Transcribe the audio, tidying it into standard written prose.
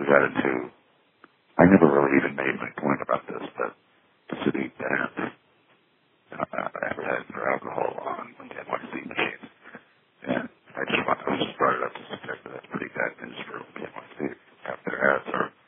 got into, I never really even made my point about this, but the city banned advertising for alcohol on the NYC machines. And I just brought it up to suggest that that's pretty bad news for NYC. Have their ads are